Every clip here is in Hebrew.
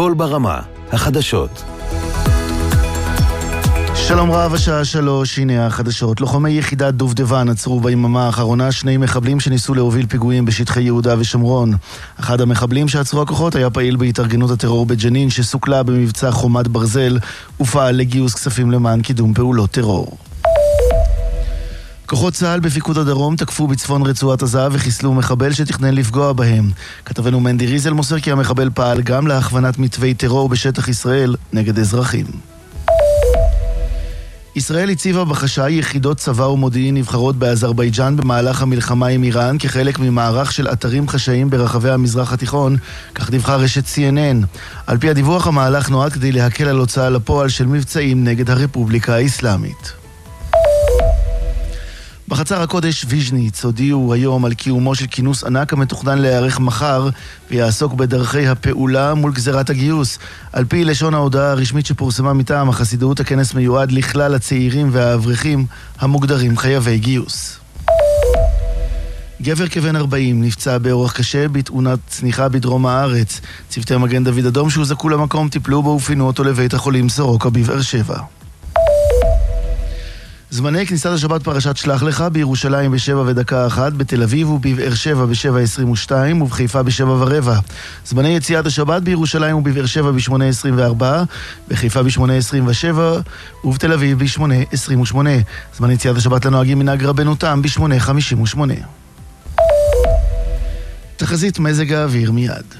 קול ברמה, החדשות. שלום רב, השעה 3, הנה החדשות. לוחמי יחידת דובדבן עצרו ביממה האחרונה 2 מחבלים שניסו להוביל פיגועים בשטחי יהודה ושומרון. אחד המחבלים שעצרו הכוחות היה פעיל בהתארגנות הטרור בג'נין שסוכלה במבצע חומת ברזל ופעל לגיוס כספים למען קידום פעולות טרור. כוחות צה"ל בפיקוד הדרום תקפו בצפון רצועת עזה וחיסלו מחבל שתכנן לפגוע בהם. כתבנו מנדי ריזל מוסר כי המחבל פעל גם להכוונת מתווי טרור בשטח ישראל נגד אזרחים. ישראל הציבה בחשאי יחידות צבא ומודיעין נבחרות באזרבייג'אן במהלך המלחמה עם איראן כחלק ממערך של אתרים חשאיים ברחבי המזרח התיכון, כך דיווחה רשת CNN. על פי הדיווח, המהלך נועד כדי להקל על הוצאה לפועל של מבצעים נגד הרפובליקה האסלאמית. בחצר הקודש ויז'ניץ הודיעו היום על קיומו של כינוס ענק המתוכנן להיערך מחר ויעסוק בדרכי הפעולה מול גזירת הגיוס. על פי לשון ההודעה הרשמית שפורסמה מטעם החסידות, הכנס מיועד לכלל הצעירים והאברכים המוגדרים חייבי גיוס. גבר כבן 40 נפצע באורח קשה בתאונת צניחה בדרום הארץ. צוותי מגן דוד אדום שהוזעקו למקום טיפלו בו ופינו אותו לבית החולים סורוקה בבאר שבע. זמני כניסת השבת פרשת שלח לך בירושלים ב7:01, בתל אביב ובבאר שבע ב7:22 ובחיפה ב7:15. זמני יציאת השבת בירושלים ובבאר שבע ב8:24, בחיפה ב8:27 ובתל אביב ב8:28. זמני יציאת השבת לנוהגים מנהג רבנו תם ב8:58. תחזית מזג האוויר מיד.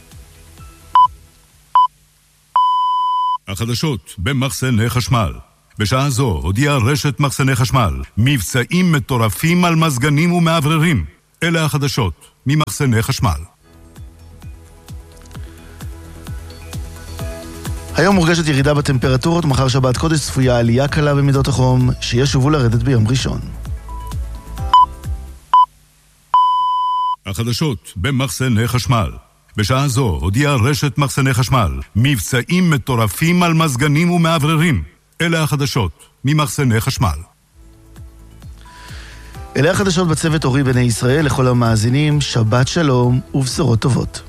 החדשות במחסני חשמל. בשעה זו הודיעה רשת מחסני חשמל מבצעים מטורפים על מזגנים ומעבררים. אלה החדשות ממחסני חשמל. היום מורגשת ירידה בטמפרטורות, מחר שבת קודש צפויה עלייה קלה במידות החום שישובו לרדת ביום ראשון. החדשות במחסני חשמל. בשעה זו הודיעה רשת מחסני חשמל מבצעים מטורפים על מזגנים ומעבררים. אלה החדשות ממחסני חשמל. אלה החדשות בצוות אורי בני ישראל. לכל המאזינים, שבת שלום ובשורות טובות.